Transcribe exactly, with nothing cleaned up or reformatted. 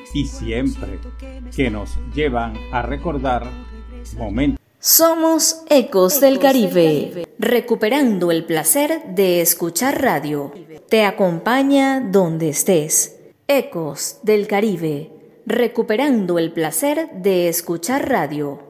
y siempre, que nos llevan a recordar momentos. Somos Ecos del Caribe, recuperando el placer de escuchar radio. Te acompaña donde estés. Ecos del Caribe, recuperando el placer de escuchar radio.